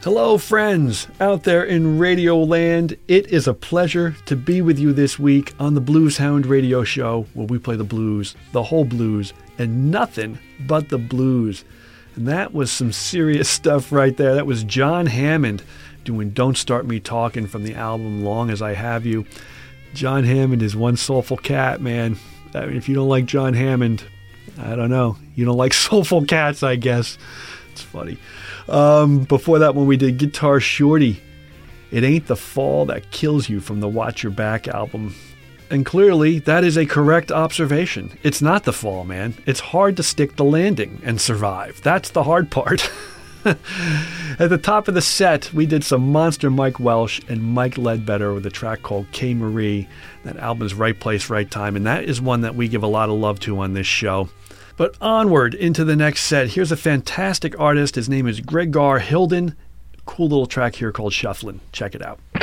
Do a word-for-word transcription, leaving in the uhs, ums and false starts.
Hello, friends out there in Radio Land. It is a pleasure to be with you this week on the Blues Hound Radio Show, where we play the blues, the whole blues, and nothing but the blues. And that was some serious stuff right there. That was John Hammond doing Don't Start Me Talking from the album Long As I Have You. John Hammond is one soulful cat, man. I mean, if you don't like John Hammond, I don't know. You don't like soulful cats, I guess. It's funny. Um, before that one, we did Guitar Shorty. It Ain't the Fall That Kills You from the Watch Your Back album. And clearly, that is a correct observation. It's not the fall, man. It's hard to stick the landing and survive. That's the hard part. At the top of the set, we did some monster Mike Welsh and Mike Ledbetter with a track called K. Marie. That album is Right Place, Right Time, and that is one that we give a lot of love to on this show. But onward into the next set, here's a fantastic artist. His name is Gregor Hilden. Cool little track here called Shufflin'. Check it out.